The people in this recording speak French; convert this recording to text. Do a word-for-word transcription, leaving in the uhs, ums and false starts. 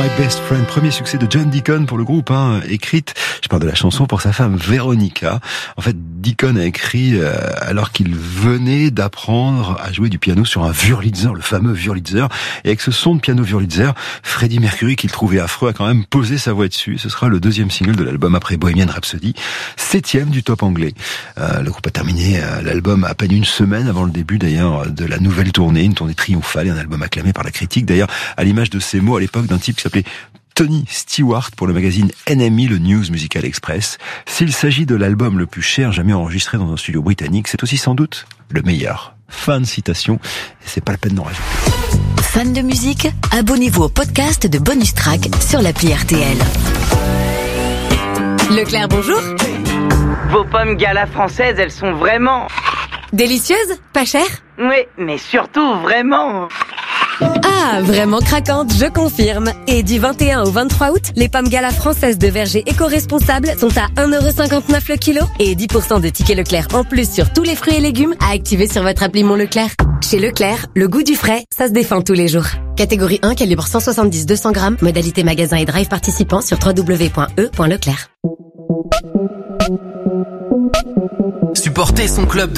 Best Friend, premier succès de John Deacon pour le groupe, hein, écrite, je parle de la chanson pour sa femme Veronica. En fait, Deacon a écrit euh, alors qu'il venait d'apprendre à jouer du piano sur un Wurlitzer, le fameux Wurlitzer. Et avec ce son de piano Wurlitzer, Freddie Mercury, qu'il trouvait affreux, a quand même posé sa voix dessus. Ce sera le deuxième single de l'album après Bohemian Rhapsody, septième du top anglais. Euh, le groupe a terminé euh, l'album à peine une semaine avant le début d'ailleurs de la nouvelle tournée, une tournée triomphale et un album acclamé par la critique. D'ailleurs, à l'image de ces mots à l'époque d'un type qui s'appelait Tony Stewart pour le magazine N M E, le News Musical Express. S'il s'agit de l'album le plus cher jamais enregistré dans un studio britannique, c'est aussi sans doute le meilleur. Fin de citation, et c'est pas la peine d'en rajouter. Fan de musique, abonnez-vous au podcast de Bonus Track sur l'appli R T L. Leclerc, bonjour. Vos pommes Gala françaises, elles sont vraiment... Délicieuses, pas chères? Oui, mais surtout vraiment... Ah, vraiment craquante, je confirme. Et du vingt et un au vingt-trois août, les pommes Gala françaises de verger éco-responsables sont à un euro cinquante-neuf le kilo et dix pour cent de tickets Leclerc en plus sur tous les fruits et légumes à activer sur votre appli Mon Leclerc. Chez Leclerc, le goût du frais, ça se défend tous les jours. Catégorie un, calibre cent soixante-dix à deux cents grammes, modalité magasin et drive participant sur w w w point e point leclerc. Supporter son club de